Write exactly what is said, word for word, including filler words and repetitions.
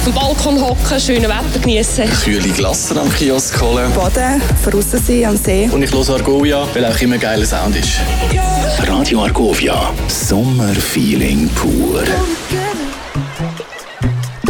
dem Balkon hocken, schönes Wetter genießen. Kühle Glassen am Kiosk holen. Baden, draussen sein am See. Und ich höre Argovia, weil auch immer geiler Sound ist. Radio Argovia, Sommerfeeling pur.